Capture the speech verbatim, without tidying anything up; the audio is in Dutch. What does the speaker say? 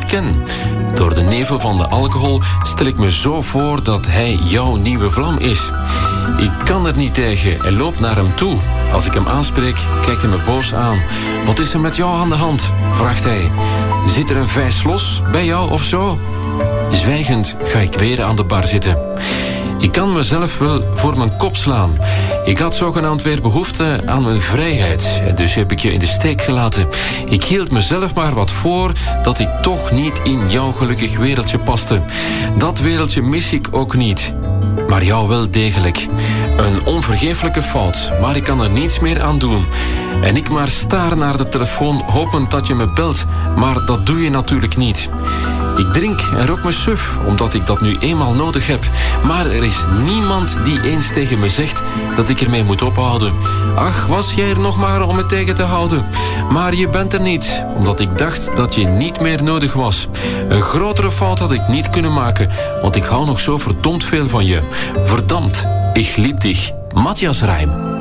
ken. Door de nevel van de alcohol stel ik me zo voor dat hij jouw nieuwe vlam is. Ik kan er niet tegen en loop naar hem toe. Als ik hem aanspreek, kijkt hij me boos aan. Wat is er met jou aan de hand? Vraagt hij. Zit er een vijs los bij jou of zo? Zwijgend ga ik weer aan de bar zitten. Ik kan mezelf wel voor mijn kop slaan. Ik had zogenaamd weer behoefte aan mijn vrijheid. En dus heb ik je in de steek gelaten. Ik hield mezelf maar wat voor dat ik toch niet in jouw gelukkig wereldje paste. Dat wereldje mis ik ook niet. Maar jou wel degelijk. Een onvergeeflijke fout, maar ik kan er niets meer aan doen. En ik maar staar naar de telefoon, hopend dat je me belt. Maar dat doe je natuurlijk niet. Ik drink en rook me suf, omdat ik dat nu eenmaal nodig heb. Maar er is niemand die eens tegen me zegt dat ik ermee moet ophouden. Ach, was jij er nog maar om me tegen te houden. Maar je bent er niet, omdat ik dacht dat je niet meer nodig was. Een grotere fout had ik niet kunnen maken, want ik hou nog zo verdomd veel van je. Verdammt, ik lieb dich. Matthias Reim.